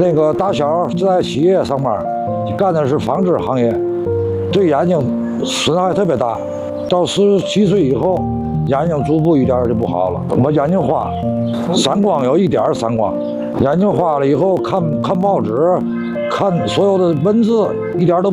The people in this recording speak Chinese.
那个打小就在企业上班，干的是纺织行业，对眼睛损害特别大。到17岁以后，眼睛逐步一点就不好了。我眼睛花，散光有一点散光，眼睛花了以后看报纸，看所有的文字一点都